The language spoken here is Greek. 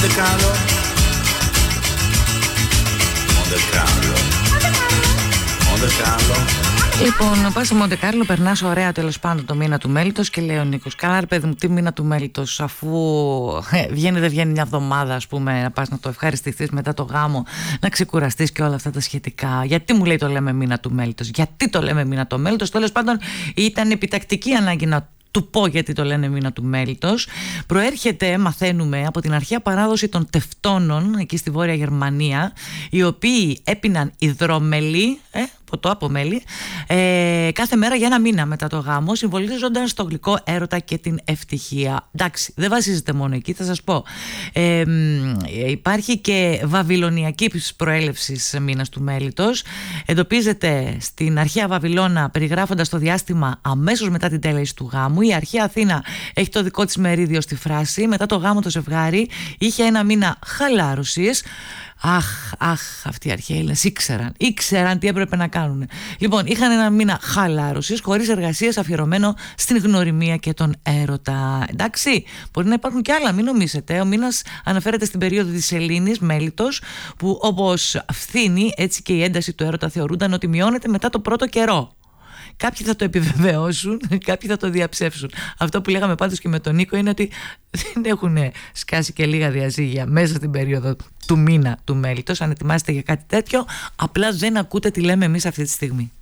Μοντε Κάρλο. Μοντε Κάρλο. Μοντε Κάρλο. Λοιπόν, πας στο Μοντε Κάρλο, περνάς ωραία τέλος πάντων το μήνα του μέλιτος και λέει ο Νίκος: καλά, ρε παιδί μου, τι μήνα του μέλιτος, αφού δεν βγαίνει μια εβδομάδα, ας πούμε, να πας να το ευχαριστηθείς μετά το γάμο, να ξεκουραστείς και όλα αυτά τα σχετικά. Γιατί μου λέει το λέμε μήνα του μέλιτος, γιατί το λέμε μήνα του μέλιτος? Τέλος πάντων, ήταν επιτακτική ανάγκη να του πω γιατί το λένε μήνα του μέλιτος. Προέρχεται, μαθαίνουμε, από την αρχαία παράδοση των τευτώνων εκεί στη Βόρεια Γερμανία, οι οποίοι έπιναν υδρομελί, ποτό από μέλι, κάθε μέρα για ένα μήνα μετά το γάμο, συμβολίζοντας το γλυκό έρωτα και την ευτυχία. Εντάξει, δεν βασίζεται μόνο εκεί, θα σας πω. Υπάρχει και βαβυλωνιακή προέλευσης μήνας του μέλιτος. Εντοπίζεται στην αρχαία Βαβυλώνα, περιγράφοντας το διάστημα αμέσως μετά την τέλεση του γάμου. Η αρχαία Αθήνα έχει το δικό της μερίδιο στη φράση. Μετά το γάμο το ζευγάρι είχε ένα μήνα χαλάρωσης. Αχ, αυτοί οι αρχαίοι Έλληνες ήξεραν τι έπρεπε να κάνουν. Λοιπόν, είχαν ένα μήνα χαλάρωσης, χωρίς εργασίες, αφιερωμένο στην γνωριμία και τον έρωτα. Εντάξει, μπορεί να υπάρχουν και άλλα, μην νομίζετε. Ο μήνας αναφέρεται στην περίοδο της Σελήνης, μέλιτος, που όπως φθήνει, έτσι και η ένταση του έρωτα θεωρούνταν ότι μειώνεται μετά το πρώτο καιρό. Κάποιοι θα το επιβεβαιώσουν, κάποιοι θα το διαψεύσουν. Αυτό που λέγαμε πάντως και με τον Νίκο είναι ότι δεν έχουν σκάσει και λίγα διαζύγια μέσα στην περίοδο του μήνα του μέλιτος. Αν ετοιμάζετε για κάτι τέτοιο, απλά δεν ακούτε τι λέμε εμείς αυτή τη στιγμή.